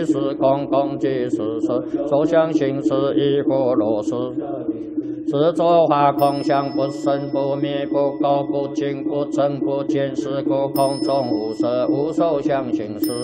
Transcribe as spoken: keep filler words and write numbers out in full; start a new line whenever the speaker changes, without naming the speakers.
是空空即是实，所相行识亦复如是。是作化空相，不生不灭，不垢不净，不增不减，是故空中无色，无受相行识。